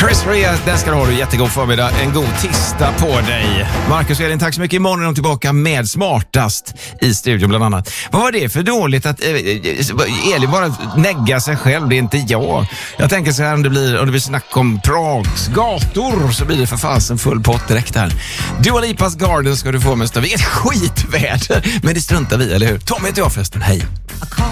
Chris Rea, den ska du ha. Jättegod förmiddag. En god tisdag på dig. Marcus och Elin, tack så mycket. Imorgon är de tillbaka med Smartast i studion bland annat. Vad var det för dåligt att Elin bara neggar sig själv? Det är inte jag. Jag tänker så här, om det blir snack om Prags gator så blir det för fasen full pott direkt här. Dua Lipas Garden ska du få med. Det är ett skitväder, men det struntar vi, eller hur? Tommy heter jag förresten. Hej.